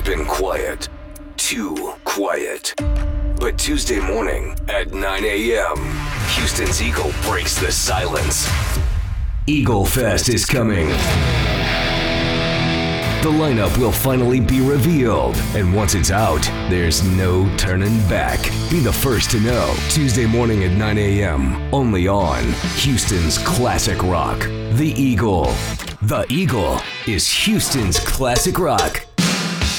It's been quiet. Too quiet. But Tuesday morning at 9 a.m., Houston's Eagle breaks the silence. Eagle Fest is coming. The lineup will finally be revealed, and once it's out, there's no turning back. Be the first to know. Tuesday morning at 9 a.m., only on Houston's Classic Rock. The Eagle. The Eagle is Houston's Classic Rock.